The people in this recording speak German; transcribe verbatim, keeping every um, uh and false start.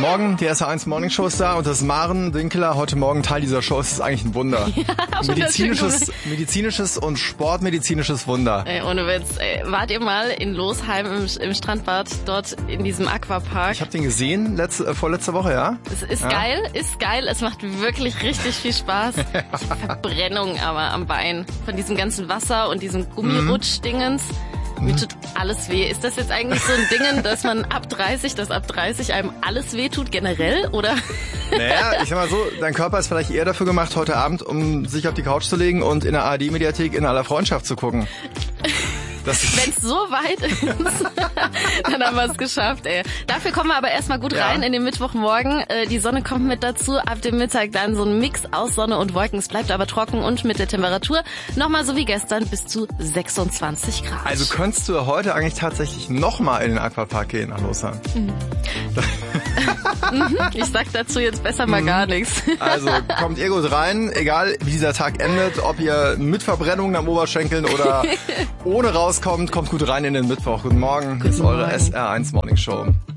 Morgen, die S R eins Morning Show ist da und das Maren Winkler heute Morgen Teil dieser Show. Es ist eigentlich ein Wunder. Ja, medizinisches, medizinisches und sportmedizinisches Wunder. Ey, ohne Witz. Ey, wart ihr mal in Losheim im, im Strandbad, dort in diesem Aquapark? Ich habe den gesehen letzte, äh, vorletzte Woche, ja. Es ist ja. geil, ist geil. Es macht wirklich richtig viel Spaß. Verbrennung aber am Bein von diesem ganzen Wasser und diesem Gummirutsch-Dingens. Mir tut alles weh. Ist das jetzt eigentlich so ein Ding, dass man ab dreißig, dass ab dreißig einem alles weh tut generell, oder? Naja, ich sag mal so, dein Körper ist vielleicht eher dafür gemacht, heute Abend, um sich auf die Couch zu legen und in der A R D-Mediathek in aller Freundschaft zu gucken. Wenn es so weit ist, dann haben wir es geschafft, ey. Dafür kommen wir aber erstmal gut rein ja. in den Mittwochmorgen. Äh, die Sonne kommt mit dazu. Ab dem Mittag dann so ein Mix aus Sonne und Wolken. Es bleibt aber trocken und mit der Temperatur nochmal so wie gestern bis zu sechsundzwanzig Grad. Also könntest du heute eigentlich tatsächlich nochmal in den Aquapark gehen nach Losheim? Mhm. Ich sag dazu jetzt besser mal gar nichts. Also kommt ihr gut rein, egal wie dieser Tag endet, ob ihr mit Verbrennungen am Oberschenkeln oder ohne rauskommt, kommt gut rein in den Mittwoch. Guten Morgen, Guten das ist eure Morgen. S R eins Morning Show.